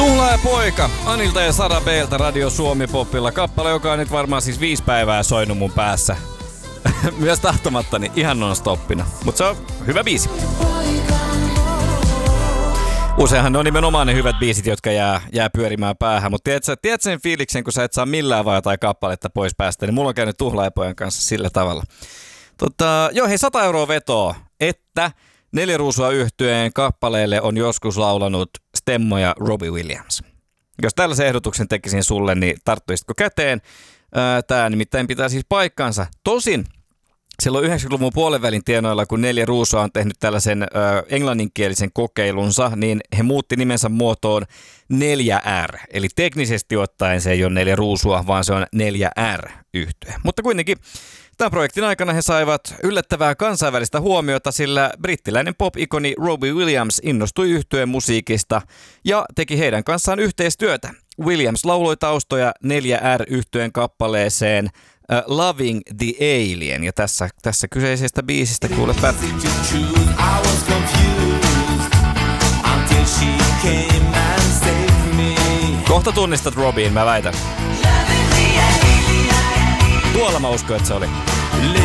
Tuhlaaja poika, Anilta ja Sara B:ltä Radio Suomi Popilla. Kappale, joka on nyt varmaan siis 5 päivää soinut mun päässä. Myös tahtomattani ihan non-stoppina. Mutta se on hyvä biisi. Useinhan ne on nimenomaan ne hyvät biisit, jotka jää pyörimään päähän. Mutta tiedät sen fiiliksen, kun sä et saa millään vaan jotain kappaletta pois päästä, niin mulla on käynyt Tuhlaajapojan kanssa sillä tavalla. Joo, hei, 100 € vetoa, että 4 Ruusua -yhtyeen kappaleelle on joskus laulanut Stemmo ja Robbie Williams. Jos tällaisen ehdotuksen tekisin sulle, niin tarttuisitko käteen? Tämä nimittäin pitää siis paikkansa. Tosin silloin 90-luvun puolenvälin tienoilla, kun 4 Ruusua on tehnyt tällaisen englanninkielisen kokeilunsa, niin he muutti nimensä muotoon 4R. Eli teknisesti ottaen se ei ole 4 Ruusua, vaan se on 4R-yhtye. Mutta kuitenkin tämän projektin aikana he saivat yllättävää kansainvälistä huomiota, sillä brittiläinen pop-ikoni Robbie Williams innostui yhtyeen musiikista ja teki heidän kanssaan yhteistyötä. Williams lauloi taustoja 4R-yhtyeen kappaleeseen Loving the Alien, ja tässä kyseisestä biisistä kuulepa. Kohta tunnistat Robin, mä väitän. Tuolla mä uskon, että se oli.